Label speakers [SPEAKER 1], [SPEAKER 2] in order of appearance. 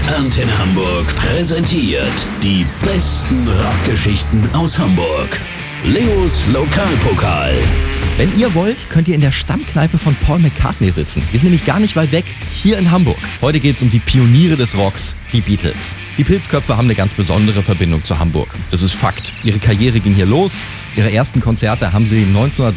[SPEAKER 1] Antenne Hamburg präsentiert die besten Rockgeschichten aus Hamburg. Leos Lokalpokal.
[SPEAKER 2] Wenn ihr wollt, könnt ihr in der Stammkneipe von Paul McCartney sitzen. Die ist nämlich gar nicht weit weg, hier in Hamburg. Heute geht's um die Pioniere des Rocks, die Beatles. Die Pilzköpfe haben eine ganz besondere Verbindung zu Hamburg. Das ist Fakt. Ihre Karriere ging hier los. Ihre ersten Konzerte haben sie